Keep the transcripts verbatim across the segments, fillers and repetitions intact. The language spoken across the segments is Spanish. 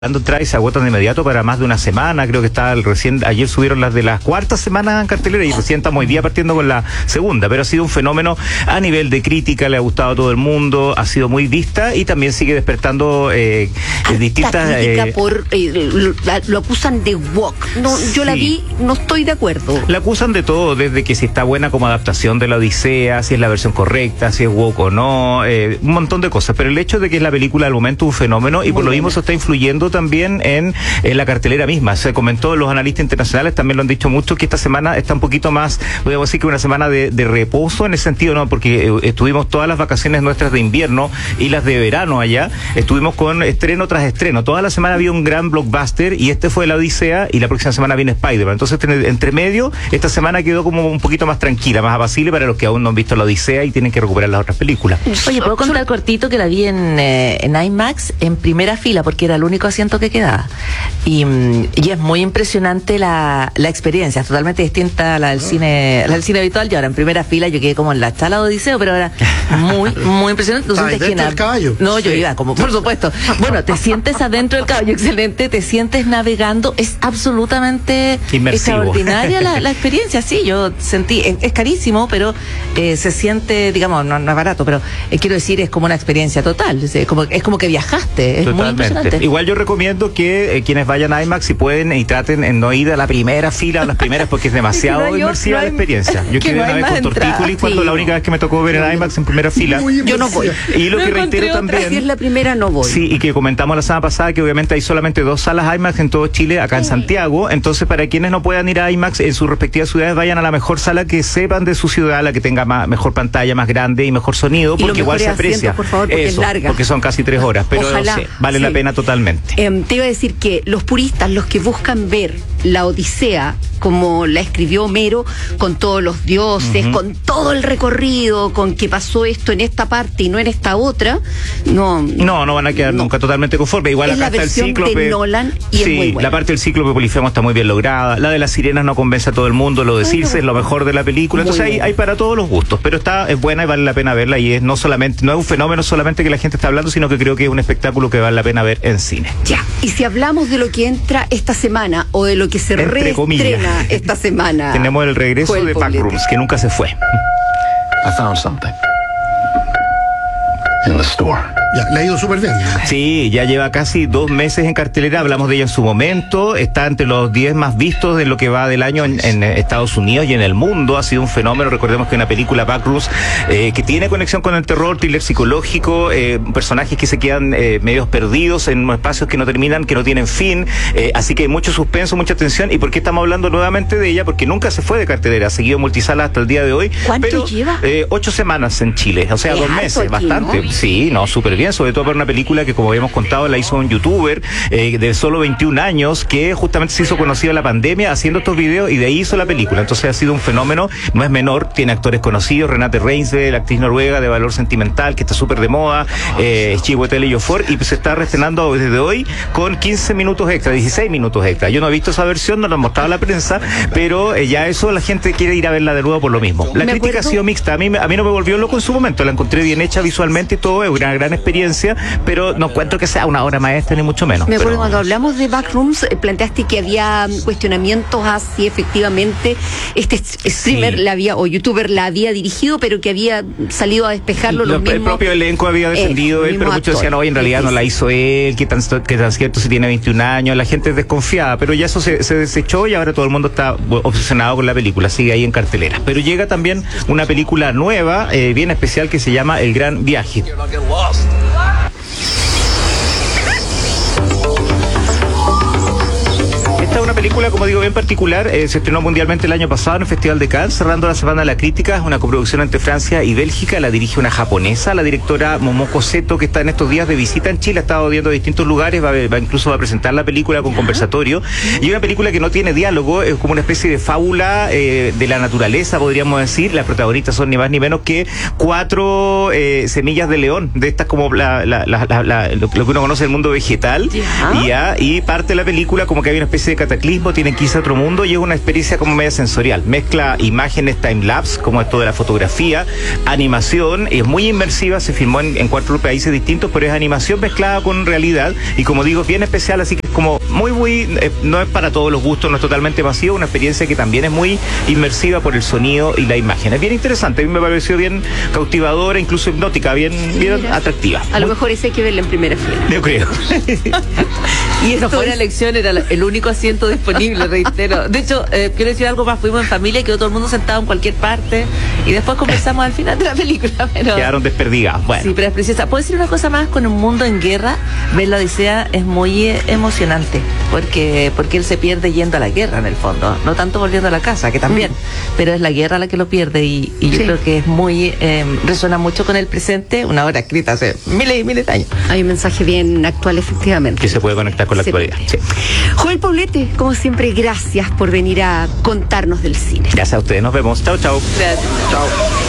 Dando entrada y se agotan de inmediato para más de una semana. Creo que está el recién, ayer subieron las de las cuartas semanas en cartelera y recién estamos hoy día partiendo con la segunda, pero ha sido un fenómeno a nivel de crítica, le ha gustado a todo el mundo, ha sido muy vista y también sigue despertando eh, distintas... La crítica eh, por, eh, lo, la, lo acusan de woke. No, sí. Yo la vi, no estoy de acuerdo. La acusan de todo, desde que si está buena como adaptación de la Odisea, si es la versión correcta, si es woke o no, eh, un montón de cosas, pero el hecho de que es la película del momento un fenómeno y muy por lo mismo eso está influyendo también en, en la cartelera misma. Se comentó, los analistas internacionales también lo han dicho mucho, que esta semana está un poquito más, podemos decir que una semana de, de reposo en ese sentido, ¿no? Porque eh, estuvimos todas las vacaciones nuestras de invierno y las de verano allá, estuvimos con estreno tras estreno, toda la semana había un gran blockbuster y este fue la Odisea y la próxima semana viene Spider-Man, entonces entre medio, esta semana quedó como un poquito más tranquila, más apacible para los que aún no han visto la Odisea y tienen que recuperar las otras películas. Oye, ¿puedo contar cortito que la vi en, eh, en IMAX en primera fila porque era el único asiento que quedaba? Y, y es muy impresionante la, la experiencia, es totalmente distinta a la del cine, la del cine habitual. Y ahora en primera fila yo quedé como en la chala de Odiseo, pero era muy, muy impresionante. ¿Tú sientes dentro del caballo? No, yo sí. iba como, por supuesto. Bueno, te sientes adentro del caballo, excelente, te sientes navegando, es absolutamente inmersivo. Extraordinaria la, la experiencia, sí, yo sentí, es, es carísimo, pero eh, se siente, digamos, no, no es barato, pero eh, quiero decir, es como una experiencia total, es, es, como, es como que viajaste, es Totalmente. muy impresionante. Igual yo recomiendo que eh, quienes vayan a IMAX, si pueden, y traten en no ir a la primera fila, a las primeras, porque es demasiado no, yo, inmersiva no hay, la experiencia. Yo quedé no una vez con tortícolis cuando sí. la única vez que me tocó ver en IMAX en primera fila. Yo no voy. Y lo no que reitero otra. también... Si es la primera, no voy. Sí, y que comentamos la semana pasada que obviamente hay solamente dos salas IMAX en todo Chile, acá en Santiago, entonces para quienes no puedan ir a IMAX en sus respectivas ciudades, vayan a la mejor sala que sepan de su ciudad, la que tenga más, mejor pantalla, más grande y mejor sonido, porque igual se aprecia. Por favor, porque Eso, es larga. porque son casi tres horas, pero Ojalá, sí, vale sí. la pena totalmente. Eh, te iba a decir que los puristas, los que buscan ver la Odisea como la escribió Homero, con todos los dioses, uh-huh. con todo el recorrido, con que pasó esto en esta parte y no en esta otra, no no, no van a quedar no. nunca totalmente conformes. Igual es acá la está el cíclope de Nolan y sí, es muy buena. La parte del cíclope Polifemo está muy bien lograda, la de las sirenas no convence a todo el mundo, lo de Circe es lo mejor de la película, entonces hay, hay para todos los gustos, pero está es buena y vale la pena verla y es no solamente no es un fenómeno solamente que la gente está hablando, sino que creo que es un espectáculo que vale la pena ver en cine. Ya, y si hablamos de lo que entra esta semana o de lo que se Entre reestrena comillas. esta semana, tenemos el regreso el de Backrooms, que nunca se fue. I found something in the store. Ya, le ha ido súper bien. Sí, ya lleva casi dos meses en cartelera, hablamos de ella en su momento, está entre los diez más vistos de lo que va del año en, en Estados Unidos y en el mundo, ha sido un fenómeno. Recordemos que una película Backrooms eh, que tiene conexión con el terror, thriller psicológico, eh, personajes que se quedan eh, medios perdidos en unos espacios que no terminan, que no tienen fin, eh, así que hay mucho suspenso, mucha tensión. ¿Y por qué estamos hablando nuevamente de ella? Porque nunca se fue de cartelera, ha seguido multisala hasta el día de hoy. ¿Cuánto pero, lleva? Eh, ocho semanas en Chile, o sea, es dos meses, aquí, bastante. ¿No? Sí, no, súper bien, sobre todo para una película que, como habíamos contado, la hizo un youtuber eh, de solo veintiún años que justamente se hizo conocido en la pandemia haciendo estos videos y de ahí hizo la película. Entonces ha sido un fenómeno, no es menor, tiene actores conocidos, Renate Reinsve, la actriz noruega de Valor Sentimental, que está súper de moda, eh, Chiwetel Ejiofor, y se está reestrenando desde hoy con quince minutos extra, dieciséis minutos extra. Yo no he visto esa versión, no la han mostrado a la prensa, pero eh, ya eso la gente quiere ir a verla de nuevo por lo mismo. La me crítica acuerdo... ha sido mixta, a mí, a mí no me volvió loco en su momento, la encontré bien hecha visualmente y todo, es una gran experiencia, pero no encuentro que sea una obra maestra ni mucho menos. Me acuerdo pero... cuando hablamos de Backrooms, eh, planteaste que había cuestionamientos a si efectivamente este streamer sí. la había, o youtuber la había dirigido, pero que había salido a despejarlo los Lo, mismos, el propio elenco había defendido eh, él, pero muchos actores. decían, no, en realidad no la hizo él, que tan, que tan cierto si tiene veintiún años, la gente es desconfiada, pero ya eso se, se desechó y ahora todo el mundo está obsesionado con la película, sigue ahí en cartelera. Pero llega también una película nueva, eh, bien especial, que se llama El Gran Viaje. Esta es una película, como digo, bien particular, eh, se estrenó mundialmente el año pasado en el Festival de Cannes, cerrando la Semana de la Crítica, es una coproducción entre Francia y Bélgica, la dirige una japonesa, la directora Momoko Seto, que está en estos días de visita en Chile, ha estado viendo distintos lugares, va, va incluso va a presentar la película con conversatorio, y una película que no tiene diálogo, es como una especie de fábula eh, de la naturaleza, podríamos decir. Las protagonistas son ni más ni menos que cuatro eh, semillas de león, de estas como la, la, la, la, la, lo, lo que uno conoce del mundo vegetal, y, y parte de la película como que hay una especie de cataclismo mismo, tienen que irse a otro mundo y es una experiencia como media sensorial. Mezcla imágenes time-lapse, como esto de la fotografía, animación, es muy inmersiva, se filmó en, en cuatro países distintos, pero es animación mezclada con realidad y como digo, es bien especial, así que es como muy, muy, eh, no es para todos los gustos, no es totalmente masivo, una experiencia que también es muy inmersiva por el sonido y la imagen. Es bien interesante, a mí me pareció bien cautivadora, incluso hipnótica, bien, bien atractiva. A lo mejor ese hay que verla en primera fila. Yo creo. Y esto fue una elección, era el único asiento disponible, reitero. De hecho, eh, quiero decir algo más, fuimos en familia, quedó todo el mundo sentado en cualquier parte y después conversamos al final de la película. Pero... quedaron desperdigados. Bueno. Sí, pero es preciosa. ¿Puedo decir una cosa más? Con un mundo en guerra, ver la Odisea es muy eh, emocionante, porque, porque él se pierde yendo a la guerra en el fondo, no tanto volviendo a la casa, que también, mm. pero es la guerra la que lo pierde y, y yo sí. creo que es muy, eh, resuena mucho con el presente, una obra escrita hace miles y miles de años. Hay un mensaje bien actual, efectivamente. Que se puede conectar con la se actualidad. Sí. Joel Poblete, como siempre, gracias por venir a contarnos del cine. Gracias a ustedes, nos vemos. Chao, chao. Gracias. Chao.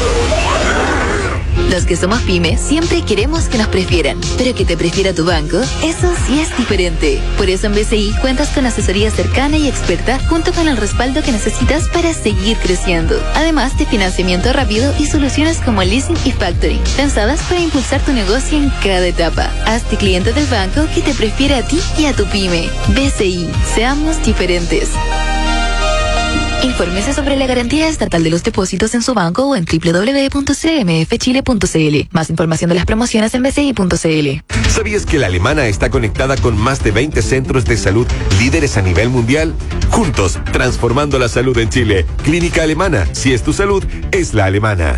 Los que somos pyme siempre queremos que nos prefieran, pero que te prefiera tu banco, eso sí es diferente. Por eso en B C I cuentas con asesoría cercana y experta junto con el respaldo que necesitas para seguir creciendo. Además de financiamiento rápido y soluciones como leasing y factoring, pensadas para impulsar tu negocio en cada etapa. Hazte cliente del banco que te prefiere a ti y a tu pyme. B C I, seamos diferentes. Infórmese sobre la garantía estatal de los depósitos en su banco o en doble u doble u doble u punto c m f chile punto c l. Más información de las promociones en b c i punto c l. ¿Sabías que la Alemana está conectada con más de veinte centros de salud líderes a nivel mundial? Juntos, transformando la salud en Chile. Clínica Alemana. Si es tu salud, es la alemana.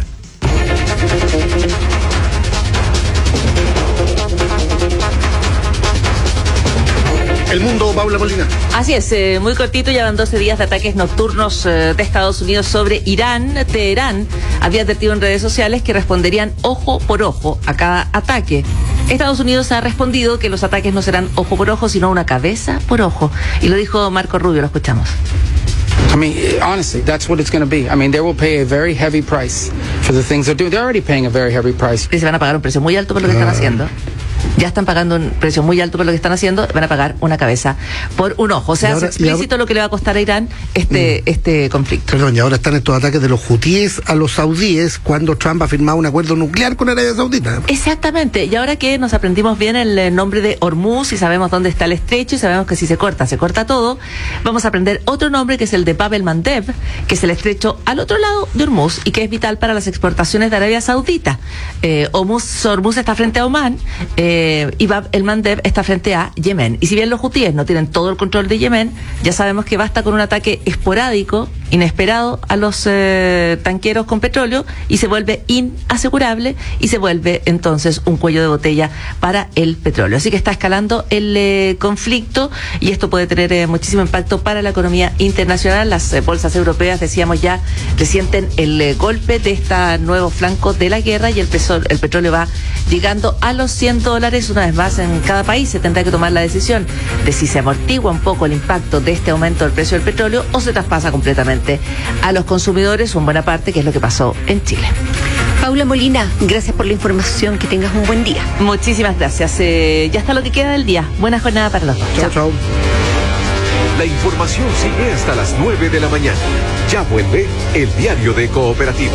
El mundo, Paula Molina. Así es, eh, muy cortito, ya van doce días de ataques nocturnos eh, de Estados Unidos sobre Irán. Teherán había advertido en redes sociales que responderían ojo por ojo a cada ataque. Estados Unidos ha respondido que los ataques no serán ojo por ojo, sino una cabeza por ojo. Y lo dijo Marco Rubio, lo escuchamos. I mean, honestly, that's what it's going to be. I mean, they will pay a very heavy price for the things they're doing. They're already paying a very heavy price. Y se van a pagar un precio muy alto por lo que están haciendo. Ya están pagando un precio muy alto por lo que están haciendo, van a pagar una cabeza por un ojo. O sea, ahora, es explícito ahora, lo que le va a costar a Irán este, mm, este conflicto. Perdón, y ahora están estos ataques de los hutíes a los saudíes cuando Trump ha firmado un acuerdo nuclear con Arabia Saudita. Exactamente, y ahora que nos aprendimos bien el nombre de Hormuz y sabemos dónde está el estrecho y sabemos que si se corta, se corta todo, vamos a aprender otro nombre que es el de Bab el-Mandeb, que es el estrecho al otro lado de Hormuz y que es vital para las exportaciones de Arabia Saudita. Eh, Hormuz, Hormuz está frente a Omán, eh, y Bab el-Mandeb está frente a Yemen. Y si bien los hutíes no tienen todo el control de Yemen, ya sabemos que basta con un ataque esporádico, inesperado a los eh, tanqueros con petróleo y se vuelve inasegurable y se vuelve entonces un cuello de botella para el petróleo. Así que está escalando el eh, conflicto y esto puede tener eh, muchísimo impacto para la economía internacional. Las eh, bolsas europeas, decíamos ya, resienten el eh, golpe de este nuevo flanco de la guerra y el, peso, el petróleo va llegando a los cien dólares. Una vez más, en cada país se tendrá que tomar la decisión de si se amortigua un poco el impacto de este aumento del precio del petróleo o se traspasa completamente a los consumidores, en buena parte, que es lo que pasó en Chile. Paula Molina, gracias por la información, que tengas un buen día. Muchísimas gracias. Eh, ya está lo que queda del día. Buena jornada para los dos. Chao, chao. La información sigue hasta las nueve de la mañana. Ya vuelve el diario de Cooperativa.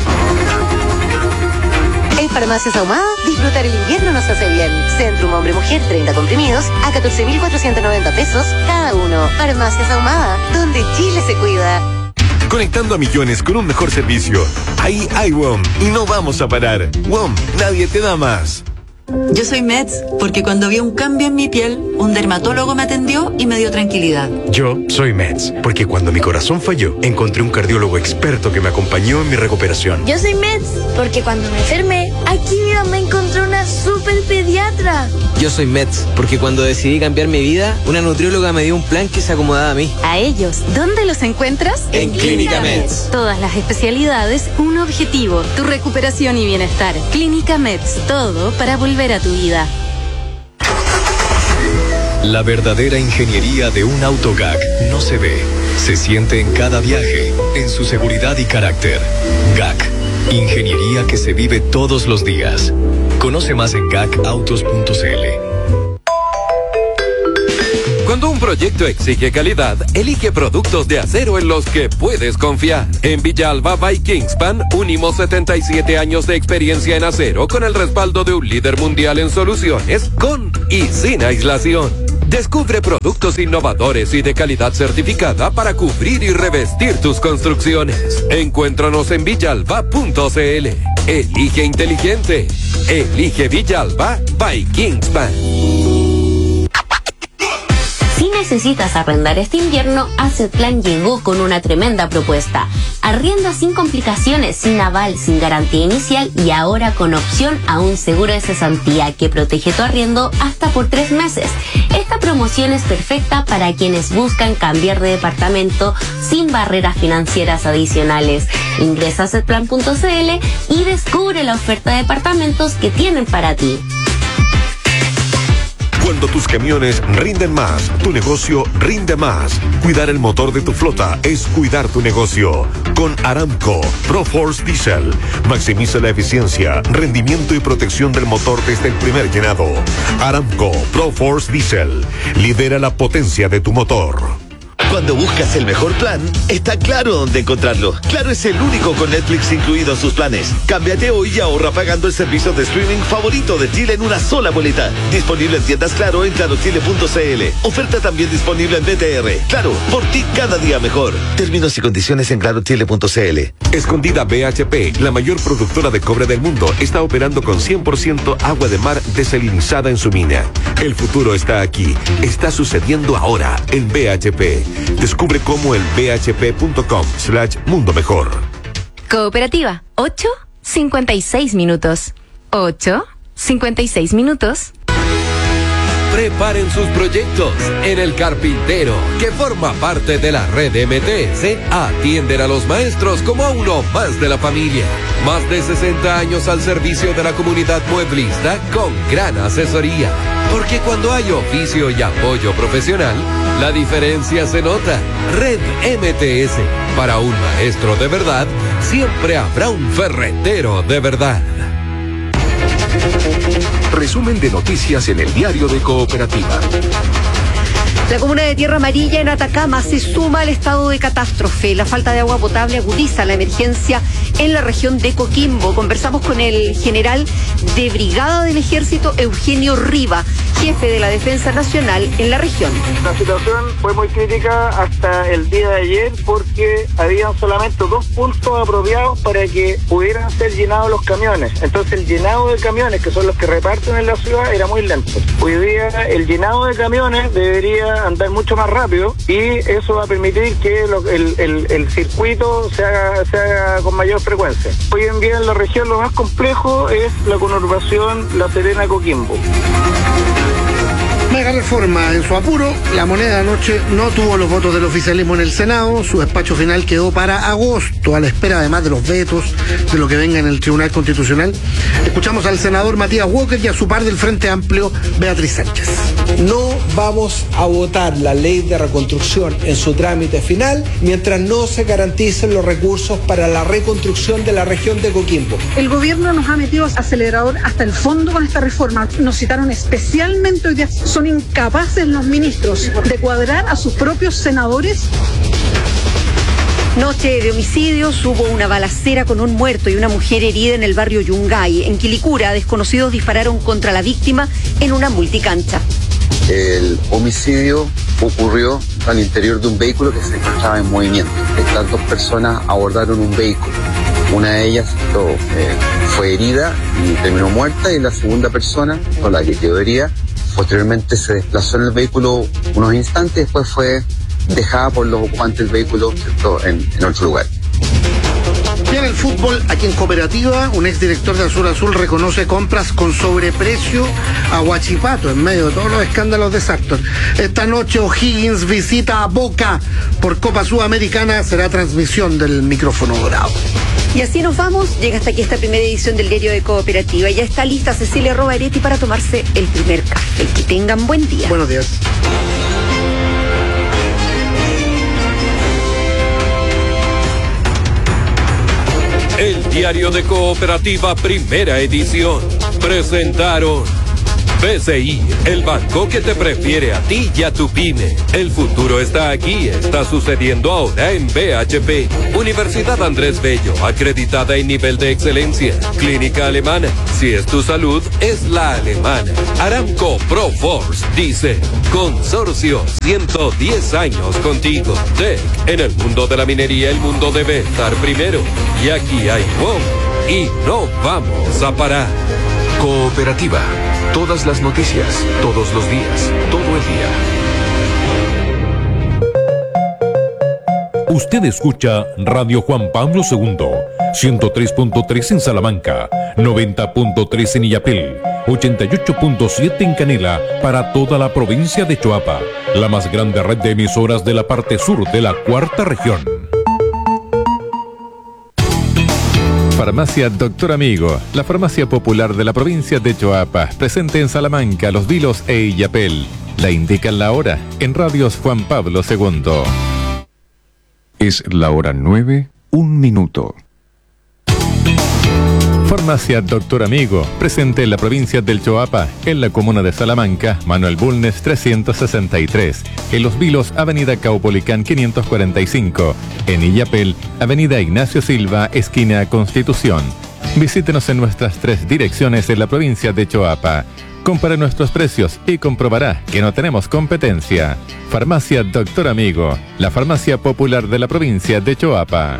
En Farmacias Ahumada, disfrutar el invierno nos hace bien. Centrum Hombre-Mujer, treinta comprimidos a catorce mil cuatrocientos noventa pesos cada uno. Farmacias Ahumada, donde Chile se cuida. Conectando a millones con un mejor servicio. Ahí hay W O M y no vamos a parar. W O M, nadie te da más. Yo soy Meds porque cuando vi un cambio en mi piel, un dermatólogo me atendió y me dio tranquilidad. Yo soy Meds porque cuando mi corazón falló, encontré un cardiólogo experto que me acompañó en mi recuperación. Yo soy Meds porque cuando me enfermé, aquí mi mamá encontró una super pediatra. Yo soy Meds porque cuando decidí cambiar mi vida, una nutrióloga me dio un plan que se acomodaba a mí. A ellos, ¿dónde los encuentras? En Clínica Meds. Todas las especialidades, un objetivo, tu recuperación y bienestar. Clínica Meds, todo para volver a tu vida. La verdadera ingeniería de un auto G A C no se ve, se siente en cada viaje, en su seguridad y carácter. G A C, ingeniería que se vive todos los días. Conoce más en gacautos punto c l. Cuando un proyecto exige calidad, elige productos de acero en los que puedes confiar. En Villalba by Kingspan, unimos setenta y siete años de experiencia en acero con el respaldo de un líder mundial en soluciones, con y sin aislación. Descubre productos innovadores y de calidad certificada para cubrir y revestir tus construcciones. Encuéntranos en villalba punto cl. Elige inteligente. Elige Villalba by Kingspan. Si necesitas arrendar este invierno, Assetplan llegó con una tremenda propuesta. Arrienda sin complicaciones, sin aval, sin garantía inicial y ahora con opción a un seguro de cesantía que protege tu arriendo hasta por tres meses. Esta promoción es perfecta para quienes buscan cambiar de departamento sin barreras financieras adicionales. Ingresa a assetplan punto cl y descubre la oferta de departamentos que tienen para ti. Cuando tus camiones rinden más, tu negocio rinde más. Cuidar el motor de tu flota es cuidar tu negocio. Con Aramco ProForce Diesel, maximiza la eficiencia, rendimiento y protección del motor desde el primer llenado. Aramco ProForce Diesel, lidera la potencia de tu motor. Cuando buscas el mejor plan, está Claro dónde encontrarlo. Claro es el único con Netflix incluido en sus planes. Cámbiate hoy y ahorra pagando el servicio de streaming favorito de Chile en una sola boleta. Disponible en tiendas Claro en claro chile punto cl. Oferta también disponible en B T R. Claro, por ti cada día mejor. Términos y condiciones en claro chile punto cl. Escondida B H P, la mayor productora de cobre del mundo, está operando con cien por ciento agua de mar desalinizada en su mina. El futuro está aquí. Está sucediendo ahora en B H P. Descubre cómo en bhp.com slash mundo mejor. Cooperativa, ocho cincuenta y seis minutos. ocho cincuenta y seis minutos. Preparen sus proyectos. En El Carpintero, que forma parte de la red M T S, atienden a los maestros como a uno más de la familia. Más de sesenta años al servicio de la comunidad mueblista con gran asesoría. Porque cuando hay oficio y apoyo profesional, la diferencia se nota. Red M T S. Para un maestro de verdad, siempre habrá un ferretero de verdad. Resumen de noticias en el diario de Cooperativa. La comuna de Tierra Amarilla en Atacama se suma al estado de catástrofe. La falta de agua potable agudiza la emergencia en la región de Coquimbo. Conversamos con el general de brigada del ejército, Eugenio Riva, jefe de la Defensa Nacional en la región. La situación fue muy crítica hasta el día de ayer porque habían solamente dos puntos apropiados para que pudieran ser llenados los camiones. Entonces el llenado de camiones, que son los que reparten en la ciudad, era muy lento. Hoy día el llenado de camiones debería andar mucho más rápido y eso va a permitir que lo, el, el, el circuito se haga, se haga con mayor frecuencia. Hoy en día en la región lo más complejo es la conurbación La Serena-Coquimbo. Mega Reforma en su apuro. La Moneda anoche no tuvo los votos del oficialismo en el Senado. Su despacho final quedó para agosto, a la espera además de los vetos, de lo que venga en el Tribunal Constitucional. Escuchamos al senador Matías Walker y a su par del Frente Amplio, Beatriz Sánchez. No vamos a votar la ley de reconstrucción en su trámite final mientras no se garanticen los recursos para la reconstrucción de la región de Coquimbo. El gobierno nos ha metido acelerador hasta el fondo con esta reforma. Nos citaron especialmente hoy día. Son incapaces los ministros de cuadrar a sus propios senadores. Noche de homicidios, hubo una balacera con un muerto y una mujer herida en el barrio Yungay. En Quilicura, desconocidos dispararon contra la víctima en una multicancha. El homicidio ocurrió al interior de un vehículo que se encontraba en movimiento. Estas dos personas abordaron un vehículo. Una de ellas lo, eh, fue herida y terminó muerta, y la segunda persona, con la que quedó herida, posteriormente se desplazó en el vehículo unos instantes, después fue dejada por los ocupantes del vehículo en, en otro lugar. Bien, el fútbol, aquí en Cooperativa, un exdirector de Azul Azul reconoce compras con sobreprecio a Huachipato en medio de todos los escándalos de Sactor. Esta noche O'Higgins visita a Boca por Copa Sudamericana, será transmisión del micrófono dorado. Y así nos vamos, llega hasta aquí esta primera edición del diario de Cooperativa. Ya está lista Cecilia Rovaretti para tomarse el primer café. Que tengan buen día. Buenos días. El diario de Cooperativa, primera edición. Presentaron B C I, el banco que te prefiere a ti y a tu pyme. El futuro está aquí, está sucediendo ahora en B H P. Universidad Andrés Bello, acreditada en nivel de excelencia. Clínica alemana, si es tu salud, es la alemana. Aramco Proforce dice, consorcio, ciento diez años contigo. T E C, en el mundo de la minería, el mundo debe estar primero. Y aquí hay W O M y no vamos a parar. Cooperativa. Todas las noticias, todos los días, todo el día. Usted escucha Radio Juan Pablo segundo, ciento tres punto tres en Salamanca, noventa punto tres en Illapel, ochenta y ocho punto siete en Canela, para toda la provincia de Choapa, la más grande red de emisoras de la parte sur de la cuarta región. Farmacia Doctor Amigo, la farmacia popular de la provincia de Choapa, presente en Salamanca, Los Vilos e Illapel. La indican la hora en Radios Juan Pablo segundo. Es la hora nueve, un minuto. Farmacia Doctor Amigo, presente en la provincia del Choapa, en la comuna de Salamanca, Manuel Bulnes trescientos sesenta y tres, en Los Vilos, Avenida Caupolicán quinientos cuarenta y cinco, en Illapel, Avenida Ignacio Silva, esquina Constitución. Visítenos en nuestras tres direcciones en la provincia de Choapa. Compare nuestros precios y comprobará que no tenemos competencia. Farmacia Doctor Amigo, la farmacia popular de la provincia de Choapa.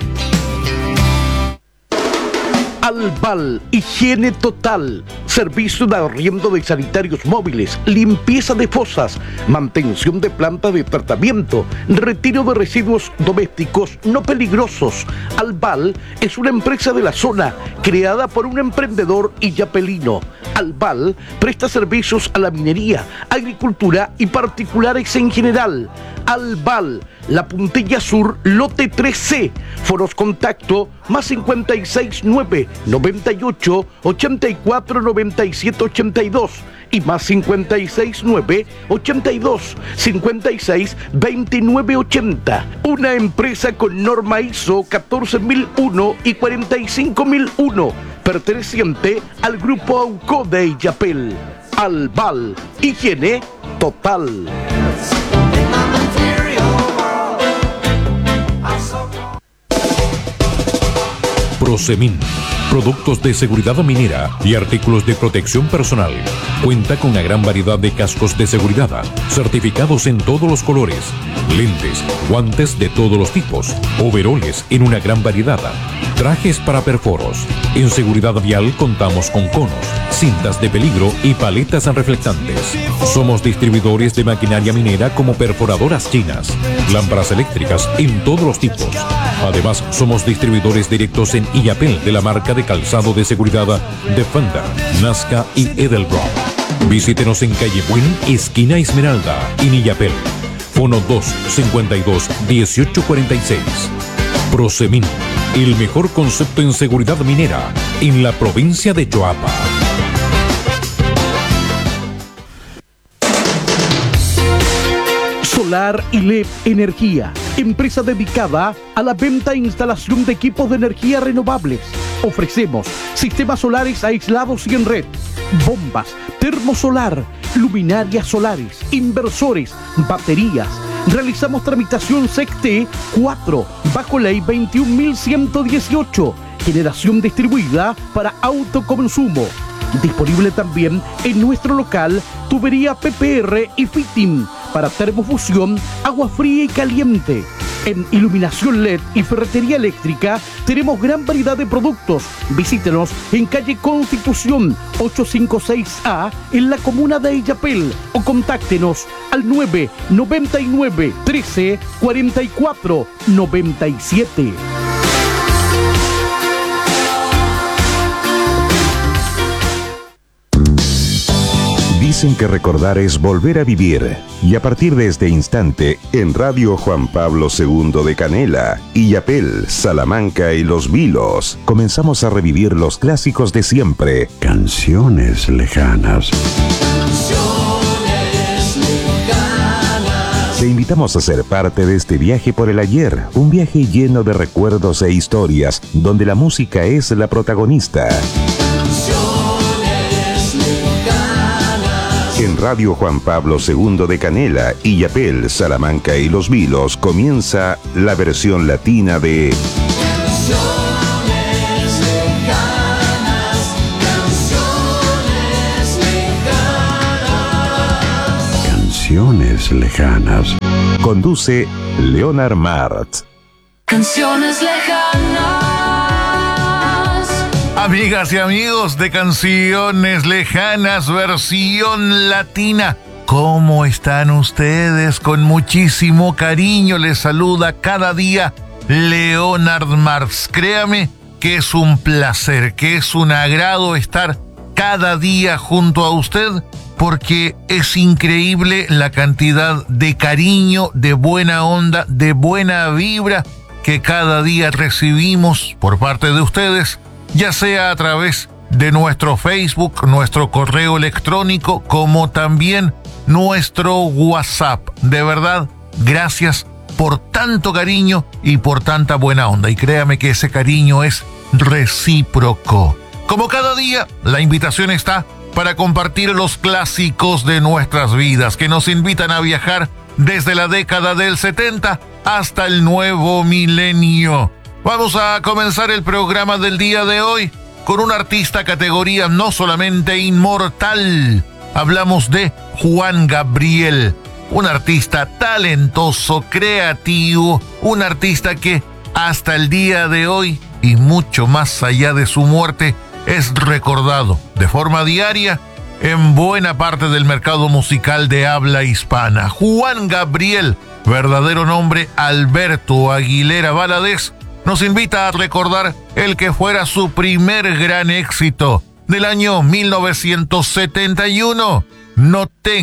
Albal, higiene total, servicio de arriendo de sanitarios móviles, limpieza de fosas, mantención de planta de tratamiento, retiro de residuos domésticos no peligrosos. Albal es una empresa de la zona creada por un emprendedor illapelino. Albal presta servicios a la minería, agricultura y particulares en general. Albal, La Puntilla Sur, lote tres C. Foros contacto más cincuenta y seis nueve, noventa y ocho, ochenta y cuatro, noventa y siete, ochenta y dos y más cincuenta y seis nueve, ochenta y dos, cincuenta y seis, veintinueve, ochenta. Una empresa con norma I S O catorce mil uno y cuarenta y cinco mil uno, perteneciente al grupo AUCO de Illapel. Albal, higiene total. Prosemin, productos de seguridad minera y artículos de protección personal. Cuenta con una gran variedad de cascos de seguridad, certificados en todos los colores, lentes, guantes de todos los tipos, overoles en una gran variedad, trajes para perforos. En seguridad vial contamos con conos, cintas de peligro y paletas reflectantes. Somos distribuidores de maquinaria minera como perforadoras chinas, lámparas eléctricas en todos los tipos. Además, somos distribuidores directos en Illapel de la marca de calzado de seguridad Defender, Nazca y Edelbrock. Visítenos en calle Buen, esquina Esmeralda, en Illapel. Fono dos, cincuenta y dos, dieciocho cuarenta y seis. Prosemin, el mejor concepto en seguridad minera en la provincia de Choapa. Solar y L E D Energía, empresa dedicada a la venta e instalación de equipos de energía renovables. Ofrecemos sistemas solares aislados y en red, bombas, termosolar, luminarias solares, inversores, baterías. Realizamos tramitación S E C T cuatro bajo ley veintiún mil ciento dieciocho, generación distribuida para autoconsumo. Disponible también en nuestro local tubería P P R y fitting para termofusión, agua fría y caliente. En iluminación L E D y ferretería eléctrica tenemos gran variedad de productos. Visítenos en calle Constitución ochocientos cincuenta y seis A en la comuna de Illapel o contáctenos al nueve noventa y nueve, trece, cuarenta y cuatro, noventa y siete. Dicen que recordar es volver a vivir. Y a partir de este instante, en Radio Juan Pablo segundo de Canela, Illapel, Salamanca y Los Vilos, comenzamos a revivir los clásicos de siempre. Canciones lejanas. Te invitamos a ser parte de este viaje por el ayer, un viaje lleno de recuerdos e historias, donde la música es la protagonista. Radio Juan Pablo segundo de Canela, Illapel, Salamanca y Los Vilos comienza la versión latina de Canciones Lejanas. Conduce Leonard Mart. Canciones lejanas. Amigas y amigos de Canciones Lejanas, versión latina. ¿Cómo están ustedes? Con muchísimo cariño les saluda cada día Leonard Marx. Créame que es un placer, que es un agrado estar cada día junto a usted, porque es increíble la cantidad de cariño, de buena onda, de buena vibra que cada día recibimos por parte de ustedes, ya sea a través de nuestro Facebook, nuestro correo electrónico, como también nuestro WhatsApp. De verdad, gracias por tanto cariño y por tanta buena onda. Y créame que ese cariño es recíproco. Como cada día, la invitación está para compartir los clásicos de nuestras vidas que nos invitan a viajar desde la década del setenta hasta el nuevo milenio. Vamos a comenzar el programa del día de hoy con un artista categoría no solamente inmortal. Hablamos de Juan Gabriel, un artista talentoso, creativo, un artista que hasta el día de hoy y mucho más allá de su muerte es recordado de forma diaria en buena parte del mercado musical de habla hispana. Juan Gabriel, verdadero nombre Alberto Aguilera Valadez, nos invita a recordar el que fuera su primer gran éxito del año mil novecientos setenta y uno, No tengo